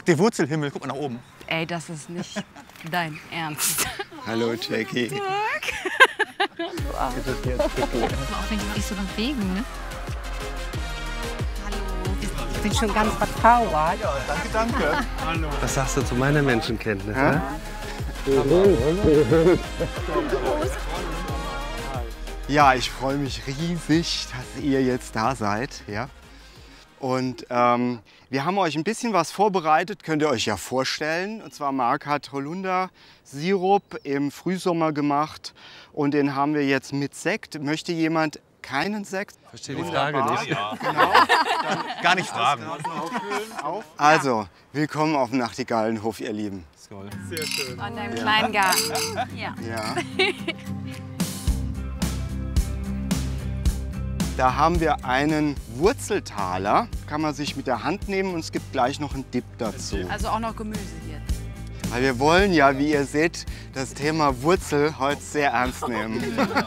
der Wurzelhimmel, guck mal nach oben. Ey, das ist nicht dein Ernst. Hallo Jackie. Auch wenn die sich so bewegen, ne? Ich bin schon ganz vertrauert. Ja, danke. Hallo. Was sagst du zu meiner Menschenkenntnis? Ne? Ja, ich freue mich riesig, dass ihr jetzt da seid. Ja? Und wir haben euch ein bisschen was vorbereitet, könnt ihr euch ja vorstellen. Und zwar Marc hat Holundersirup im Frühsommer gemacht und den haben wir jetzt mit Sekt. Möchte jemand keinen Sekt? Verstehe die Frage nicht. Ja. Genau. Gar nicht fragen. Also, willkommen auf dem Nachtigallenhof, ihr Lieben. Sehr schön. An deinem kleinen Garten. Ja. Ja. Da haben wir einen Wurzeltaler, kann man sich mit der Hand nehmen und es gibt gleich noch einen Dip dazu. Also auch noch Gemüse hier. Weil wir wollen ja, wie ihr seht, das Thema Wurzel heute sehr ernst nehmen.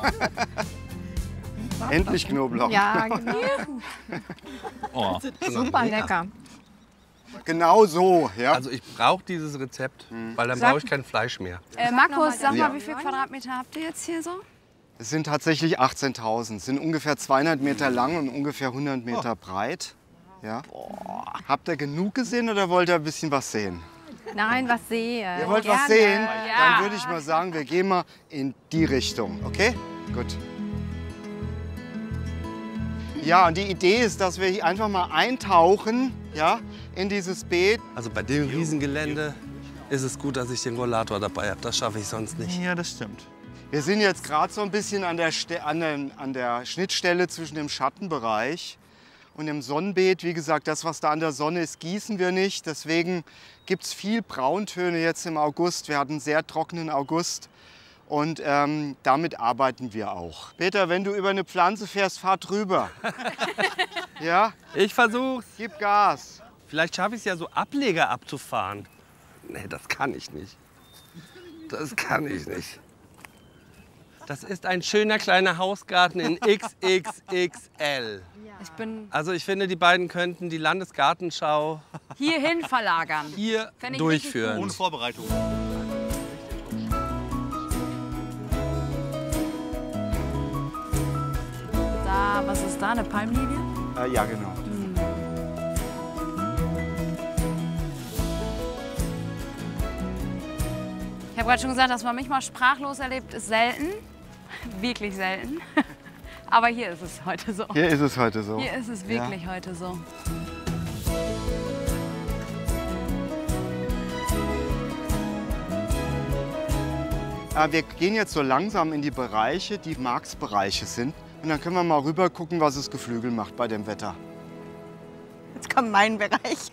Endlich Knoblauch. Ja, genau. Oh. Super lecker. Genau so, ja. Also ich brauche dieses Rezept, weil dann brauche ich kein Fleisch mehr. Markus, sag Ja. mal, wie viel Quadratmeter habt ihr jetzt hier so? Es sind tatsächlich 18.000. Es sind ungefähr 200 Meter lang und ungefähr 100 Meter breit. Ja. Habt ihr genug gesehen oder wollt ihr ein bisschen was sehen? Nein, was sehe. Ihr wollt was sehen? Dann würde ich mal sagen, wir gehen mal in die Richtung. Okay? Gut. Ja, und die Idee ist, dass wir hier einfach mal eintauchen, ja, in dieses Beet. Also bei dem Riesengelände ist es gut, dass ich den Rollator dabei habe. Das schaffe ich sonst nicht. Ja, das stimmt. Wir sind jetzt gerade so ein bisschen an der Schnittstelle zwischen dem Schattenbereich und dem Sonnenbeet. Wie gesagt, das, was da an der Sonne ist, gießen wir nicht. Deswegen gibt es viel Brauntöne jetzt im August. Wir hatten einen sehr trockenen August und damit arbeiten wir auch. Peter, wenn du über eine Pflanze fährst, fahr drüber. Ja? Ich versuch's. Gib Gas. Vielleicht schaffe ich es ja so Ableger abzufahren. Nee, das kann ich nicht. Das kann ich nicht. Das ist ein schöner kleiner Hausgarten in XXXL. Ich bin Also ich finde, die beiden könnten die Landesgartenschau hierhin verlagern. hier Fänd ich durchführen. Ohne Vorbereitung. Da, was ist da, eine Palmlilie? Ja, genau. Ich habe gerade schon gesagt, dass man mich mal sprachlos erlebt, ist selten. Wirklich selten. Aber hier ist es heute so. Hier ist es heute so. Hier ist es wirklich heute so. Wir gehen jetzt so langsam in die Bereiche, die Marksbereiche sind. Und dann können wir mal rüber gucken, was das Geflügel macht bei dem Wetter. Jetzt kommt mein Bereich.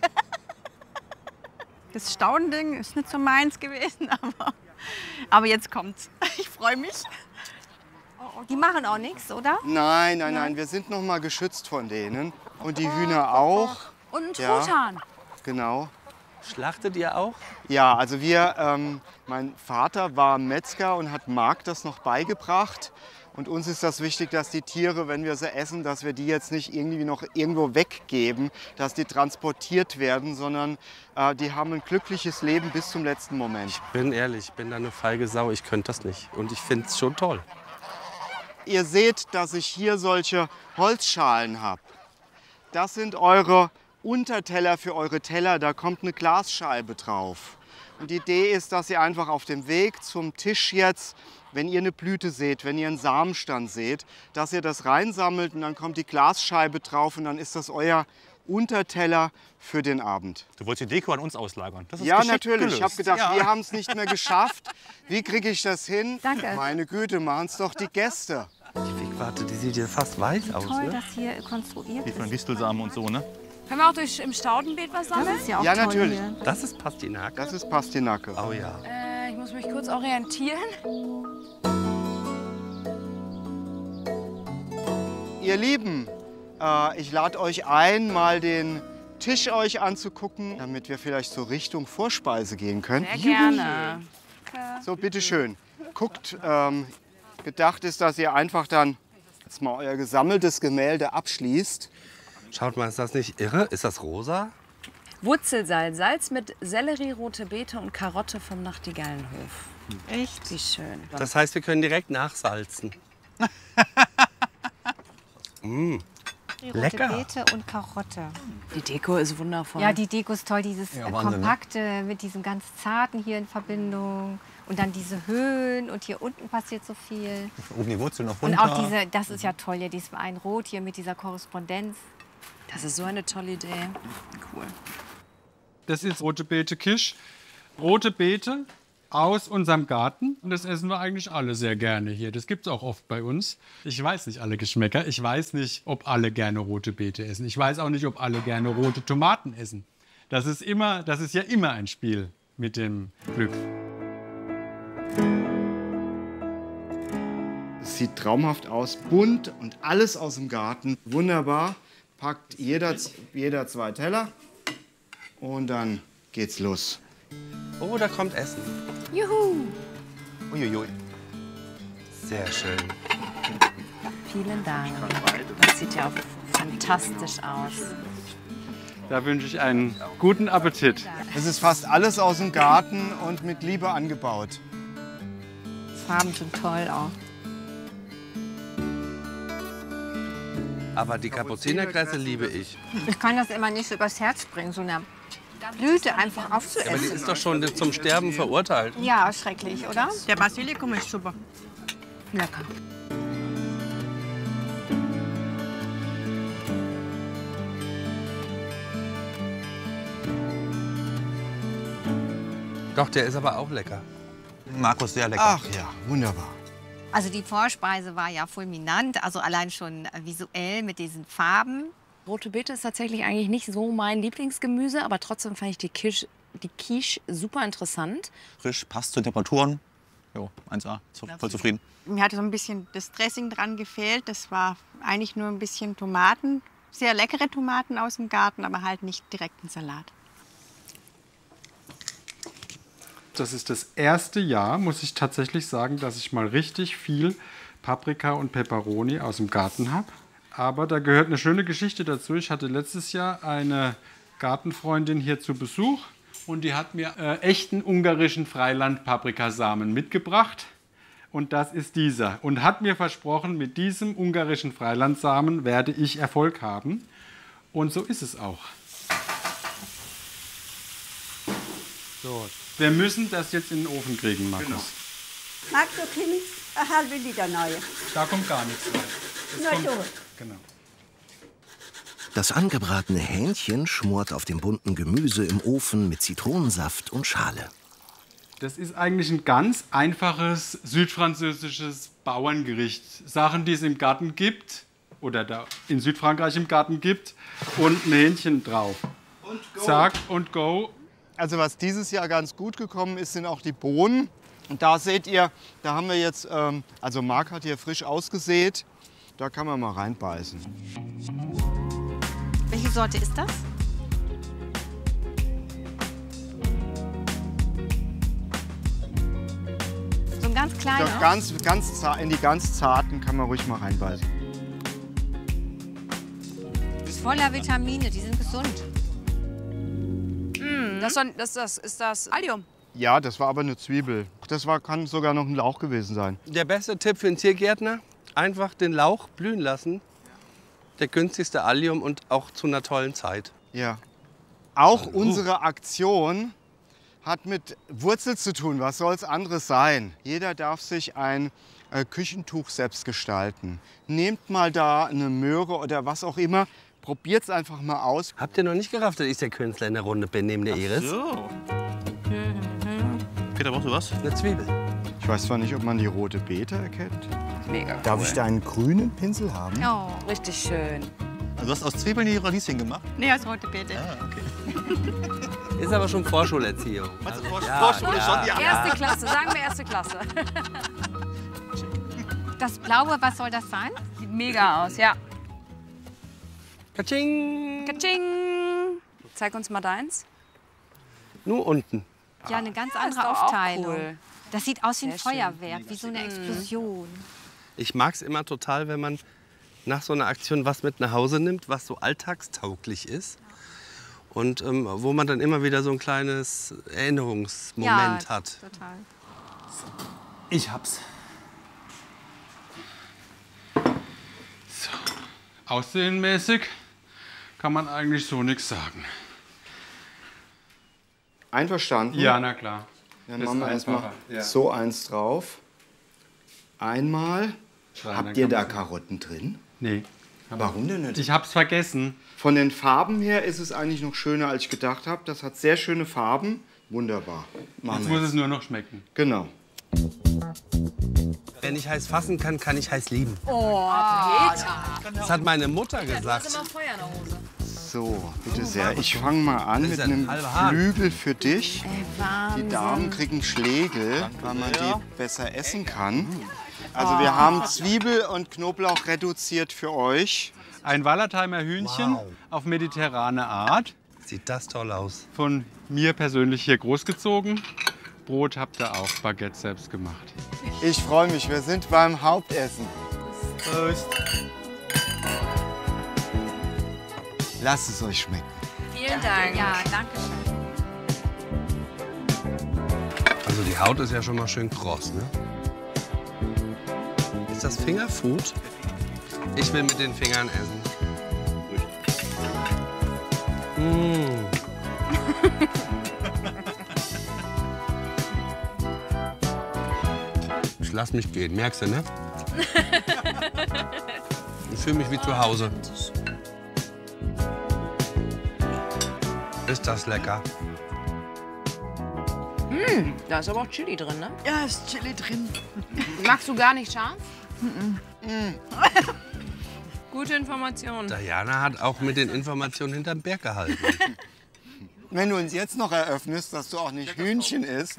Das Staudending ist nicht so meins gewesen, aber jetzt kommt's. Ich freue mich. Die machen auch nichts, oder? Nein, nein, nein, wir sind noch mal geschützt von denen. Und die Hühner auch. Und ein Ja. Truthahn. Genau. Schlachtet ihr auch? Ja, also mein Vater war Metzger und hat Marc das noch beigebracht. Und uns ist das wichtig, dass die Tiere, wenn wir sie essen, dass wir die jetzt nicht irgendwie noch irgendwo weggeben, dass die transportiert werden, sondern die haben ein glückliches Leben bis zum letzten Moment. Bin ehrlich, ich bin da eine feige Sau. Ich könnte das nicht. Und ich finde es schon toll. Ihr seht, dass ich hier solche Holzschalen habe. Das sind eure Unterteller für eure Teller, da kommt eine Glasscheibe drauf. Und die Idee ist, dass ihr einfach auf dem Weg zum Tisch jetzt, wenn ihr eine Blüte seht, wenn ihr einen Samenstand seht, dass ihr das reinsammelt und dann kommt die Glasscheibe drauf und dann ist das euer Unterteller für den Abend. Du wolltest die Deko an uns auslagern. Das ist Ja, geschickt natürlich. Ich habe gelöst. gedacht, Ja. wir haben es nicht mehr geschafft. Wie kriege ich das hin? Danke. Meine Güte, machen es doch die Gäste. Die Wegwarte, die sieht ja fast weiß aus. Toll, Ne? dass hier konstruiert Wie von ist. Distelsamen und so, ne? Können wir auch im Staudenbeet was Das sammeln? ist ja auch Ja, toll natürlich. hier. Das ist Pastinak. Das ist Pastinake. Oh ja. Ich muss mich kurz orientieren. Ihr Lieben, ich lade euch ein, mal den Tisch euch anzugucken, damit wir vielleicht so Richtung Vorspeise gehen können. Sehr gerne. So, bitteschön. Guckt, gedacht ist, dass ihr einfach dann jetzt mal euer gesammeltes Gemälde abschließt. Schaut mal, ist das nicht irre? Ist das rosa? Wurzelsalz, Salz mit Sellerie, rote Beete und Karotte vom Nachtigallenhof. Echt? Wie schön. Das heißt, wir können direkt nachsalzen. Die rote Lecker. Beete und Karotte. Die Deko ist wundervoll. Ja, die Deko ist toll, dieses Ja, Wahnsinn, ne? Kompakte mit diesem ganz Zarten hier in Verbindung. Und dann diese Höhen und hier unten passiert so viel. Oben die Wurzeln noch Und runter. auch diese, das ist ja toll hier, dieses Weinrot hier mit dieser Korrespondenz. Das ist so eine tolle Idee. Cool. Das ist rote Beete Kisch. Rote Beete aus unserem Garten. Und das essen wir eigentlich alle sehr gerne hier. Das gibt es auch oft bei uns. Ich weiß nicht alle Geschmäcker. Ich weiß nicht, ob alle gerne rote Beete essen. Ich weiß auch nicht, ob alle gerne rote Tomaten essen. Das ist ja immer ein Spiel mit dem Glück. Es sieht traumhaft aus, bunt und alles aus dem Garten. Wunderbar. Packt jeder 2 Teller und dann geht's los. Oh, da kommt Essen. Juhu! Uiuiui. Sehr schön. Vielen Dank. Das sieht ja auch fantastisch aus. Da wünsche ich einen guten Appetit. Es ist fast alles aus dem Garten und mit Liebe angebaut. Farben sind toll auch. Aber die Kapuzinerkresse liebe ich. Ich kann das immer nicht so übers Herz bringen, so eine Blüte einfach Aber die aufzuessen. ist doch schon zum Sterben verurteilt. Ja, schrecklich, oder? Der Basilikum ist super. Lecker. Doch, der ist aber auch lecker. Markus, sehr lecker. Ach ja, wunderbar. Also die Vorspeise war ja fulminant, also allein schon visuell mit diesen Farben. Rote Beete ist tatsächlich eigentlich nicht so mein Lieblingsgemüse, aber trotzdem fand ich die Quiche super interessant. Frisch, passt zu den Temperaturen. Jo, 1A, voll zufrieden. Mir hat so ein bisschen das Dressing dran gefehlt. Das war eigentlich nur ein bisschen Tomaten. Sehr leckere Tomaten aus dem Garten, aber halt nicht direkt ein Salat. Das ist das erste Jahr, muss ich tatsächlich sagen, dass ich mal richtig viel Paprika und Peperoni aus dem Garten habe. Aber da gehört eine schöne Geschichte dazu. Ich hatte letztes Jahr eine Gartenfreundin hier zu Besuch und die hat mir echten ungarischen Freiland-Paprikasamen mitgebracht. Und das ist dieser. Und hat mir versprochen, mit diesem ungarischen Freilandsamen werde ich Erfolg haben. Und so ist es auch. So, wir müssen das jetzt in den Ofen kriegen, Markus. Genau. Magst du Kimmich? Eine halbe Liter rein. Da kommt gar nichts rein. Na kommt, so. genau. Das angebratene Hähnchen schmort auf dem bunten Gemüse im Ofen mit Zitronensaft und Schale. Das ist eigentlich ein ganz einfaches südfranzösisches Bauerngericht. Sachen, die es im Garten gibt oder da in Südfrankreich im Garten gibt und ein Hähnchen drauf. Und go. Zack und go. Also was dieses Jahr ganz gut gekommen ist, sind auch die Bohnen. Und da seht ihr, da haben wir jetzt, also Marc hat hier frisch ausgesät. Da kann man mal reinbeißen. Welche Sorte ist das? So ein ganz kleiner. Da in die ganz zarten kann man ruhig mal reinbeißen. Voller Vitamine, die sind gesund. Das ist das Allium. Ja, das war aber eine Zwiebel. Kann sogar noch ein Lauch gewesen sein. Der beste Tipp für einen Tiergärtner, einfach den Lauch blühen lassen. Der günstigste Allium und auch zu einer tollen Zeit. Ja. Auch unsere Aktion hat mit Wurzel zu tun. Was soll es anderes sein? Jeder darf sich ein Küchentuch selbst gestalten. Nehmt mal da eine Möhre oder was auch immer. Probiert es einfach mal aus. Habt ihr noch nicht gerafft, dass ich der Künstler in der Runde bin, neben der Iris? So. Peter, brauchst du was? Eine Zwiebel. Ich weiß zwar nicht, ob man die rote Beete erkennt. Mega Darf ich da einen grünen Pinsel haben? Oh. Richtig schön. Also du hast aus Zwiebeln die Radieschen gemacht? Nee, aus rote Beete. Ah, okay. Ist aber schon Vorschulerziehung. Meinst du Vorschule schon? Ja. Erste Klasse, sagen wir erste Klasse. Das Blaue, was soll das sein? Sieht mega aus, ja. Katsching! Katsching! Zeig uns mal deins. Nur unten. Ja, eine ganz Ist andere doch auch Aufteilung. cool. Das sieht aus wie ein Sehr schön. Feuerwerk, wie so eine Explosion. Ich mag es immer total, wenn man nach so einer Aktion was mit nach Hause nimmt, was so alltagstauglich ist. Und wo man dann immer wieder so ein kleines Erinnerungsmoment hat. Total. Ich hab's. So. Aussehenmäßig kann man eigentlich so nichts sagen. Einverstanden? Ja, na klar. Dann Ist machen wir erstmal einfacher, ja. so eins drauf. Einmal. Dann Habt ihr kann da man- Karotten drin? Nee. Warum denn nicht? Ich hab's vergessen. Von den Farben her ist es eigentlich noch schöner, als ich gedacht habe. Das hat sehr schöne Farben. Wunderbar. Machen Jetzt wir muss es nur noch schmecken. Genau. Wer nicht heiß fassen kann, kann nicht heiß lieben. Oh, Das hat meine Mutter gesagt. Feuer in der Hose. So, bitte sehr. Ich fange mal an Das mit ist ein einem halber Hahn. Flügel für dich. Wahnsinn. Die Damen kriegen Schlägel, weil man die besser essen kann. Also wir haben Zwiebel und Knoblauch reduziert für euch. Ein Wallertheimer Hühnchen auf mediterrane Art. Sieht das toll aus. Von mir persönlich hier großgezogen. Brot habt ihr auch, Baguette selbst gemacht. Ich freue mich, wir sind beim Hauptessen. Prost. Lasst es euch schmecken. Vielen Dank. Ja, danke schön. Also die Haut ist ja schon mal schön kross, ne? Ist das Fingerfood? Ich will mit den Fingern essen. Mmh. Ich lass mich gehen, merkst du, ne? Ich fühle mich wie zu Hause. Ist das lecker? Da ist aber auch Chili drin, ne? Ja, ist Chili drin. Magst du gar nicht scharf? Gute Information. Diana hat auch mit den Informationen hinterm Berg gehalten. Wenn du uns jetzt noch eröffnest, dass du auch nicht Hühnchen isst.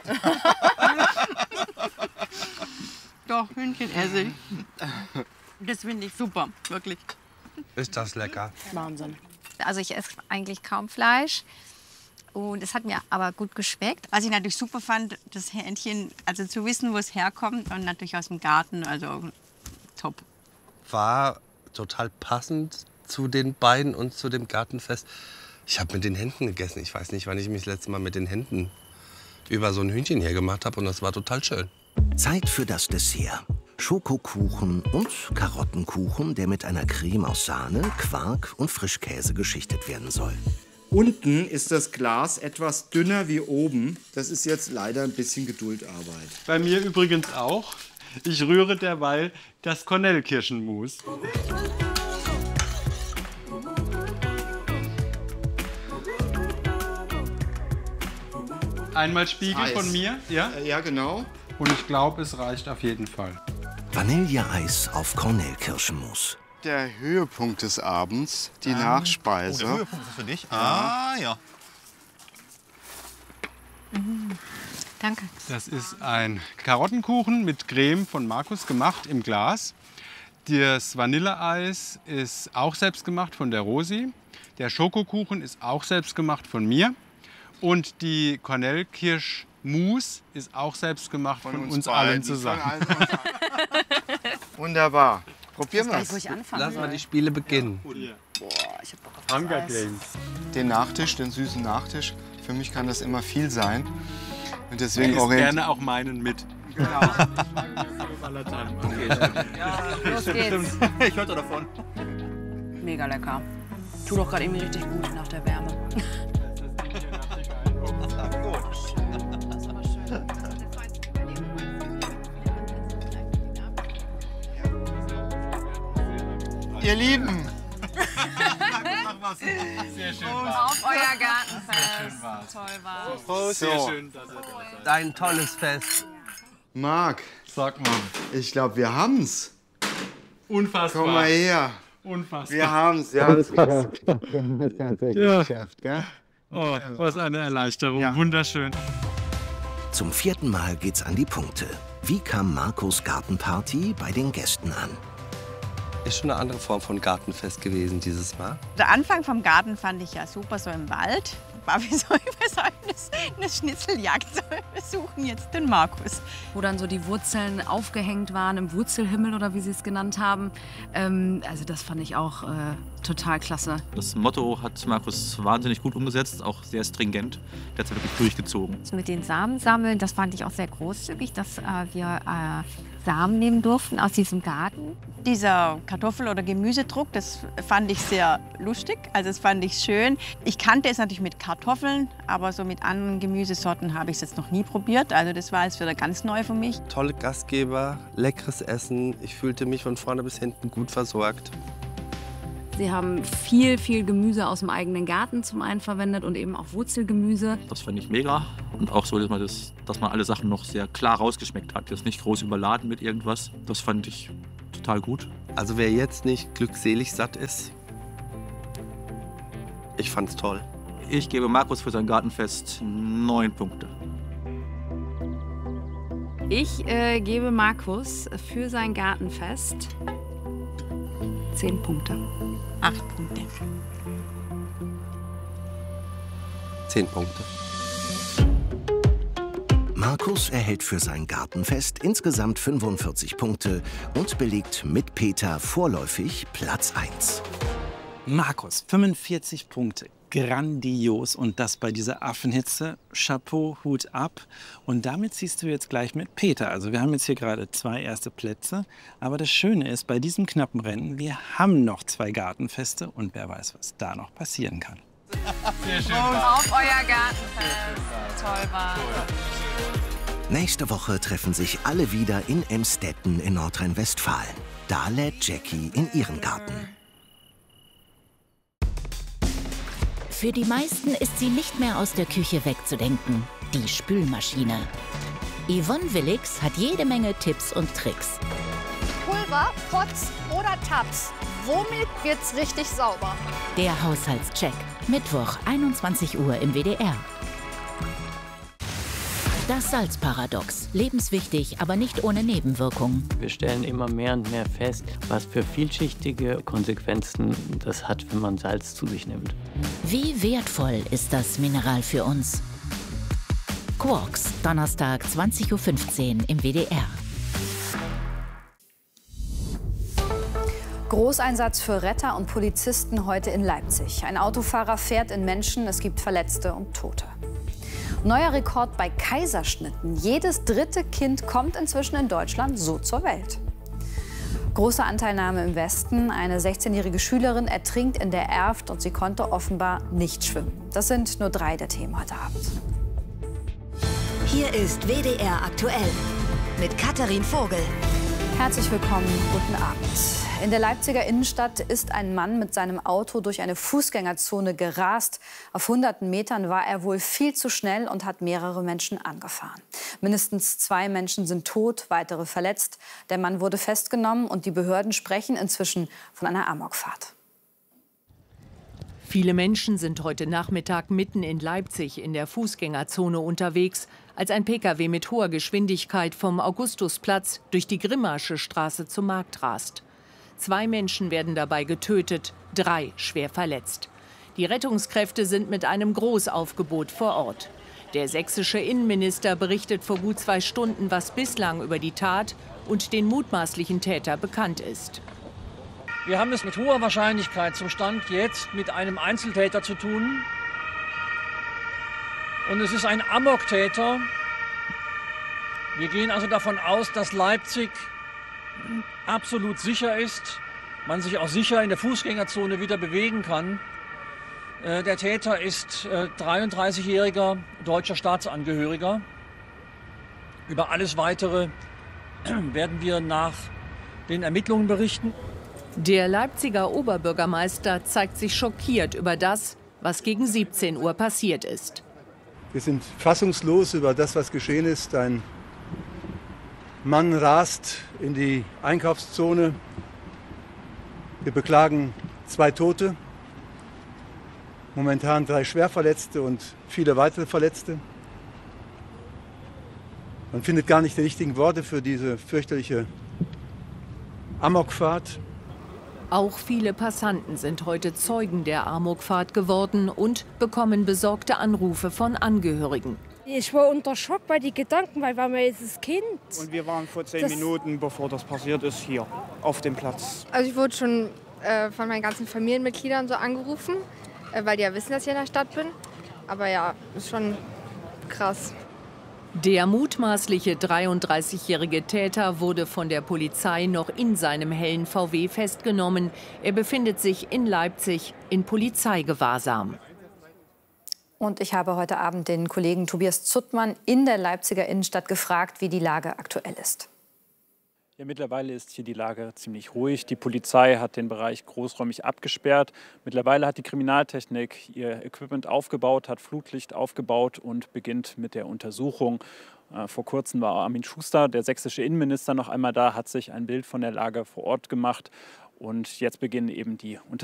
Doch, Hühnchen esse ich. Das finde ich super, wirklich. Ist das lecker? Wahnsinn. Also ich esse eigentlich kaum Fleisch. Und es hat mir aber gut geschmeckt. Was ich natürlich super fand, das Hähnchen, also zu wissen, wo es herkommt und natürlich aus dem Garten, also top. War total passend zu den beiden und zu dem Gartenfest. Ich habe mit den Händen gegessen. Ich weiß nicht, wann ich mich das letzte Mal mit den Händen über so ein Hühnchen hier gemacht habe. Und das war total schön. Zeit für das Dessert. Schokokuchen und Karottenkuchen, der mit einer Creme aus Sahne, Quark und Frischkäse geschichtet werden soll. Unten ist das Glas etwas dünner wie oben. Das ist jetzt leider ein bisschen Geduldarbeit. Bei mir übrigens auch. Ich rühre derweil das Kornelkirschenmus. Einmal Spiegel Eis. von mir, ja? Ja, genau. Und ich glaube, es reicht auf jeden Fall. Vanilleeis auf Kornelkirschenmus. Der Höhepunkt des Abends, die Nachspeise. Der Höhepunkt ist für dich. Ah, ja. Danke. Das ist ein Karottenkuchen mit Creme von Markus gemacht im Glas. Das Vanilleeis ist auch selbst gemacht von der Rosi. Der Schokokuchen ist auch selbst gemacht von mir. Und die Kornelkirschmus ist auch selbst gemacht von uns allen beiden. zusammen. Wunderbar. Probieren wir Wo es. ich anfangen Lass mal soll. die Spiele beginnen. Hunger Games. Den Nachtisch, den süßen Nachtisch. Für mich kann das immer viel sein. Und deswegen Ich gerne auch meinen mit. Los geht's. Ich hörte davon. Mega lecker. Tut doch gerade irgendwie richtig gut nach der Wärme. Ihr Lieben, Sehr schön. Auf euer Gartenfest. Toll war's. so, Dein tolles Fest. Marc, Sag mal. ich glaube, wir haben's. Unfassbar. Komm mal her. Unfassbar. Wir haben's. Wir haben's Ja. geschafft, gell? Oh, was eine Erleichterung. Ja. Wunderschön. Zum 4. Mal geht's an die Punkte. Wie kam Markus Gartenparty bei den Gästen an? Ist schon eine andere Form von Gartenfest gewesen dieses Mal. Der Anfang vom Garten fand ich ja super, so im Wald. dankbar. Wir sollen eine Schnitzeljagd suchen jetzt den Markus. Wo dann so die Wurzeln aufgehängt waren im Wurzelhimmel oder wie Sie es genannt haben. Also das fand ich auch total klasse. Das Motto hat Markus wahnsinnig gut umgesetzt, auch sehr stringent. Der hat es wirklich durchgezogen. Das mit den Samen sammeln, das fand ich auch sehr großzügig, dass wir Samen nehmen durften aus diesem Garten. Dieser Kartoffel- oder Gemüsedruck, das fand ich sehr lustig, also das fand ich schön. Ich kannte es natürlich mit Kartoffeln, aber so mit anderen Gemüsesorten habe ich es jetzt noch nie probiert. Also das war jetzt wieder ganz neu für mich. Tolle Gastgeber, leckeres Essen. Ich fühlte mich von vorne bis hinten gut versorgt. Sie haben viel Gemüse aus dem eigenen Garten zum einen verwendet und eben auch Wurzelgemüse. Das fand ich mega. Und auch so, dass man alle Sachen noch sehr klar rausgeschmeckt hat. Jetzt nicht groß überladen mit irgendwas. Das fand ich total gut. Also wer jetzt nicht glückselig satt ist, ich fand's toll. Ich gebe Markus für sein Gartenfest 9 Punkte. Ich gebe Markus für sein Gartenfest 10 Punkte. 8 Punkte. 10 Punkte. Markus erhält für sein Gartenfest insgesamt 45 Punkte und belegt mit Peter vorläufig Platz 1. Markus, 45 Punkte. Grandios. Und das bei dieser Affenhitze. Chapeau, Hut ab. Und damit ziehst du jetzt gleich mit Peter. Also wir haben jetzt hier gerade 2 erste Plätze. Aber das Schöne ist, bei diesem knappen Rennen, wir haben noch 2 Gartenfeste. Und wer weiß, was da noch passieren kann. Sehr schön. Auf euer Gartenfest. Toll war. Nächste Woche treffen sich alle wieder in Emstetten in Nordrhein-Westfalen. Da lädt Jackie in ihren Garten. Für die meisten ist sie nicht mehr aus der Küche wegzudenken. Die Spülmaschine. Yvonne Willix hat jede Menge Tipps und Tricks. Pulver, Pots oder Tabs. Womit wird's richtig sauber? Der Haushaltscheck. Mittwoch, 21 Uhr im WDR. Das Salzparadox. Lebenswichtig, aber nicht ohne Nebenwirkungen. Wir stellen immer mehr und mehr fest, was für vielschichtige Konsequenzen das hat, wenn man Salz zu sich nimmt. Wie wertvoll ist das Mineral für uns? Quarks, Donnerstag, 20:15 Uhr im WDR. Großeinsatz für Retter und Polizisten heute in Leipzig. Ein Autofahrer fährt in Menschen, es gibt Verletzte und Tote. Neuer Rekord bei Kaiserschnitten. Jedes 3. Kind kommt inzwischen in Deutschland so zur Welt. Große Anteilnahme im Westen. Eine 16-jährige Schülerin ertrinkt in der Erft und sie konnte offenbar nicht schwimmen. Das sind nur 3 der Themen heute Abend. Hier ist WDR aktuell mit Katharin Vogel. Herzlich willkommen, guten Abend. In der Leipziger Innenstadt ist ein Mann mit seinem Auto durch eine Fußgängerzone gerast. Auf hunderten Metern war er wohl viel zu schnell und hat mehrere Menschen angefahren. Mindestens 2 Menschen sind tot, weitere verletzt. Der Mann wurde festgenommen und die Behörden sprechen inzwischen von einer Amokfahrt. Viele Menschen sind heute Nachmittag mitten in Leipzig in der Fußgängerzone unterwegs, als ein Pkw mit hoher Geschwindigkeit vom Augustusplatz durch die Grimmasche Straße zum Markt rast. 2 Menschen werden dabei getötet, 3 schwer verletzt. Die Rettungskräfte sind mit einem Großaufgebot vor Ort. Der sächsische Innenminister berichtet vor gut 2 Stunden, was bislang über die Tat und den mutmaßlichen Täter bekannt ist. Wir haben es mit hoher Wahrscheinlichkeit zum Stand jetzt mit einem Einzeltäter zu tun. Und es ist ein Amoktäter. Wir gehen also davon aus, dass Leipzig absolut sicher ist, man sich auch sicher in der Fußgängerzone wieder bewegen kann. Der Täter ist 33-jähriger deutscher Staatsangehöriger. Über alles Weitere werden wir nach den Ermittlungen berichten. Der Leipziger Oberbürgermeister zeigt sich schockiert über das, was gegen 17 Uhr passiert ist. Wir sind fassungslos über das, was geschehen ist. Ein Mann rast in die Einkaufszone. Wir beklagen 2 Tote, momentan 3 Schwerverletzte und viele weitere Verletzte. Man findet gar nicht die richtigen Worte für diese fürchterliche Amokfahrt. Auch viele Passanten sind heute Zeugen der Amokfahrt geworden und bekommen besorgte Anrufe von Angehörigen. Ich war unter Schock bei den Gedanken, weil war mir dieses Kind. Und wir waren vor 10 Minuten, bevor das passiert ist, hier auf dem Platz. Also ich wurde schon von meinen ganzen Familienmitgliedern so angerufen, weil die ja wissen, dass ich in der Stadt bin. Aber ja, ist schon krass. Der mutmaßliche 33-jährige Täter wurde von der Polizei noch in seinem hellen VW festgenommen. Er befindet sich in Leipzig in Polizeigewahrsam. Und ich habe heute Abend den Kollegen Tobias Zuttmann in der Leipziger Innenstadt gefragt, wie die Lage aktuell ist. Ja, mittlerweile ist hier die Lage ziemlich ruhig. Die Polizei hat den Bereich großräumig abgesperrt. Mittlerweile hat die Kriminaltechnik ihr Equipment aufgebaut, hat Flutlicht aufgebaut und beginnt mit der Untersuchung. Vor kurzem war Armin Schuster, der sächsische Innenminister, noch einmal da, hat sich ein Bild von der Lage vor Ort gemacht. Und jetzt beginnen eben die Untersuchungen.